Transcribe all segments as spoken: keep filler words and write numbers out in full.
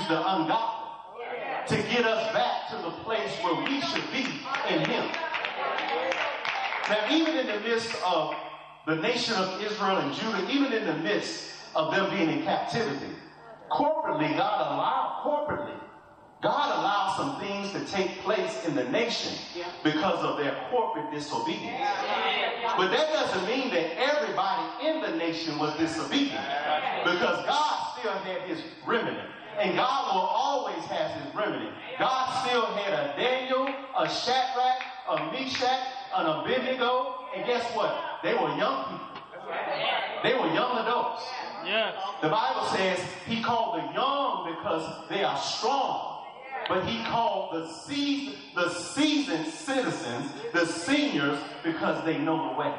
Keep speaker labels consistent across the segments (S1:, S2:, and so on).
S1: the ungodly to get us back to the place where we should be in him. Now, even in the midst of the nation of Israel and Judah, even in the midst of them being in captivity, corporately, God allowed, corporately, God allowed some things to take place in the nation because of their corporate disobedience. But that doesn't mean that everybody in the nation was disobedient, because God still had his remnant. And God will always have his remnant. God still had a Daniel, a Shadrach, a Meshach, an Abednego. And guess what? They were young people. They were young adults. Yes. The Bible says he called the young because they are strong. But he called the seasoned, the seasoned citizens, the seniors, because they know the way.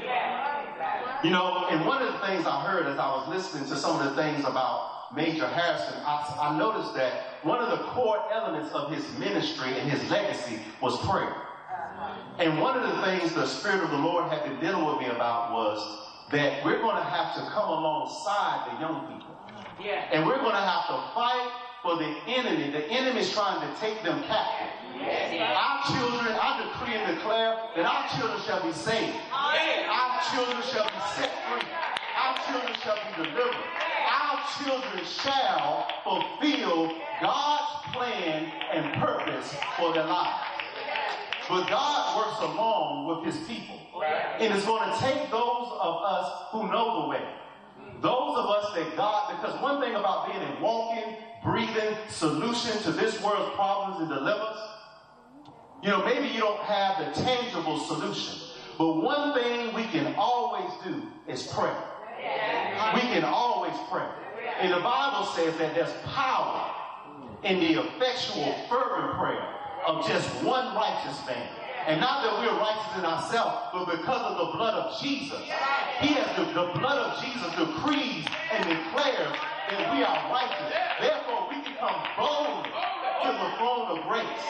S1: You know, and one of the things I heard as I was listening to some of the things about Major Harrison, I, I noticed that one of the core elements of his ministry and his legacy was prayer. And one of the things the Spirit of the Lord had been dealing with me about was that we're going to have to come alongside the young people. Yeah. And we're going to have to fight for the enemy. The enemy is trying to take them captive. Yes. Our children, I decree and declare that our children shall be saved. Yes. Our children shall be set free. Our children shall be delivered. Our children shall fulfill God's plan and purpose for their lives. But God works along with his people. And it's going to take those of us who know the way. Those of us that God, because one thing about being a walking, breathing solution to this world's problems and dilemmas, you know, maybe you don't have the tangible solution. But one thing we can always do is pray. We can always pray. And the Bible says that there's power in the effectual, fervent prayer of just one righteous man. And not that we're righteous in ourselves, but because of the blood of Jesus. He has the, the blood of Jesus decrees and declares that we are righteous. Therefore, we can come boldly to the throne of grace.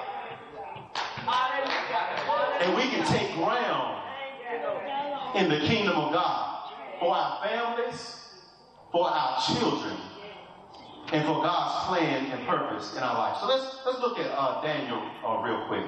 S1: And we can take ground in the kingdom of God for our families, for our children, and for God's plan and purpose in our life. So let's let's look at uh, Daniel uh, real quick.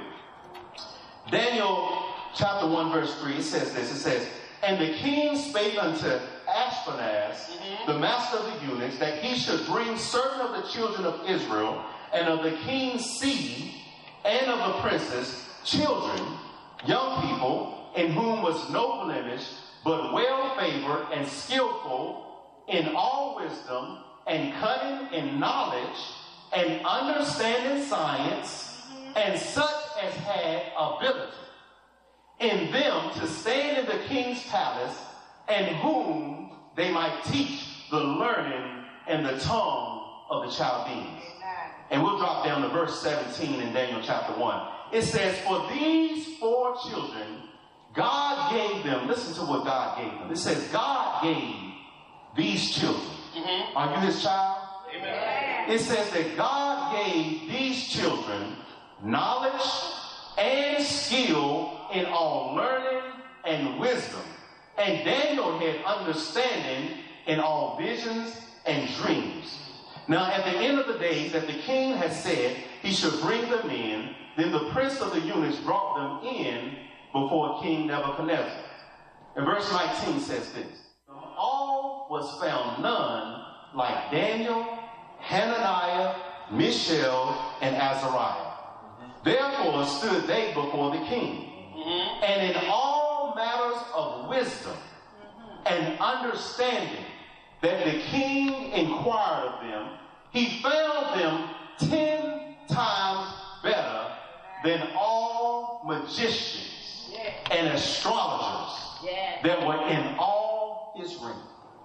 S1: Daniel chapter one verse three, it says this. It says, "And the king spake unto Ashpenaz, mm-hmm. the master of the eunuchs, that he should bring certain of the children of Israel, and of the king's seed, and of the princes, children, young people, in whom was no blemish, but well favored and skillful in all wisdom, and cunning in knowledge, and understanding science, and such as had ability, in them to stand in the king's palace, and whom they might teach the learning and the tongue of the Chaldeans." And we'll drop down to verse seventeen in Daniel chapter one. It says, "For these four children, God gave them," listen to what God gave them. It says, God gave these children. Mm-hmm. Are you his child? Amen. It says that God gave these children knowledge and skill in all learning and wisdom. And Daniel had understanding in all visions and dreams. Now, at the end of the days that the king had said he should bring them in, then the prince of the eunuchs brought them in before King Nebuchadnezzar. And verse nineteen says this: "All was found none like Daniel, Hananiah, Mishael, and Azariah. Therefore stood they before the king. Mm-hmm. And in all matters of wisdom mm-hmm. and understanding that the king inquired of them, he found them ten times better than all magicians yeah. and astrologers yeah. that were in all his realm."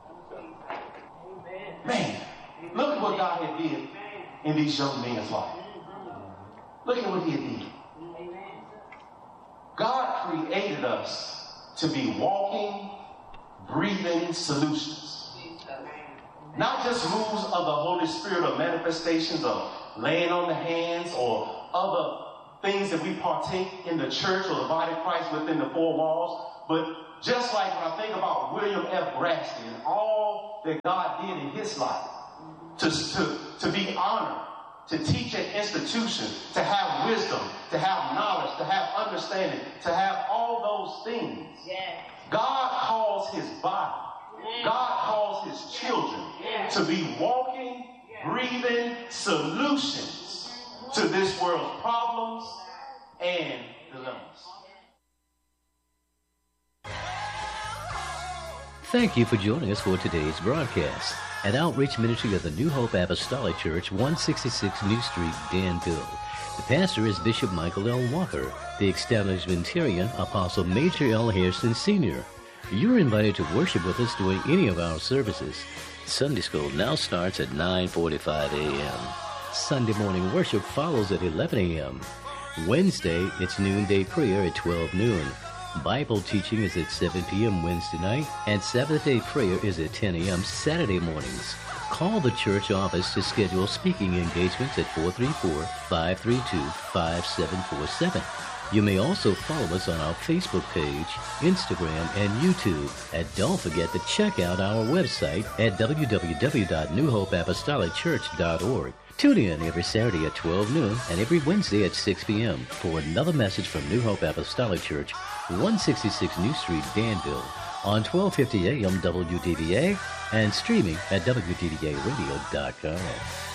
S1: Man, look at what God had did in these young men's life. Look at what he did. God created us to be walking, breathing solutions. Not just moves of the Holy Spirit or manifestations of laying on the hands or other things that we partake in the church or the body of Christ within the four walls, but just like when I think about William F. Graston and all that God did in his life to, to, to be honored, to teach an institution, to have wisdom, to have knowledge, to have understanding, to have all those things. Yes. God calls his body, yes. God calls his children yes. to be walking, breathing solutions to this world's problems and dilemmas.
S2: Thank you for joining us for today's broadcast. An outreach ministry of the New Hope Apostolic Church, one sixty-six New Street, Danville. The pastor is Bishop Michael L. Walker. The establishmentarian, Apostle Major L. Hairston Senior You're invited to worship with us during any of our services. Sunday school now starts at nine forty-five a.m. Sunday morning worship follows at eleven a.m. Wednesday, it's noonday prayer at twelve noon. Bible teaching is at seven p.m. Wednesday night, and Seventh-day prayer is at ten a.m. Saturday mornings. Call the church office to schedule speaking engagements at four three four, five three two, five seven four seven. You may also follow us on our Facebook page, Instagram, and YouTube. And don't forget to check out our website at w w w dot new hope apostolic church dot org. Tune in every Saturday at twelve noon and every Wednesday at six p.m. for another message from New Hope Apostolic Church, one sixty-six New Street, Danville, on twelve fifty a.m. W D D A and streaming at w d d a radio dot com.